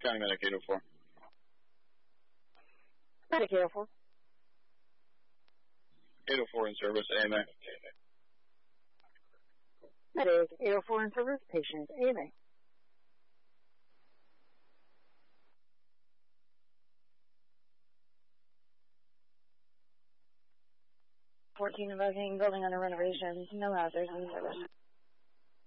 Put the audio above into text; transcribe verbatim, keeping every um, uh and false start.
County Medic eight oh four. Medic eight oh four. eight oh four in service, A M A. Medic eight oh four in service, patient A M A. fourteen invoking building under renovations, no hazards in service.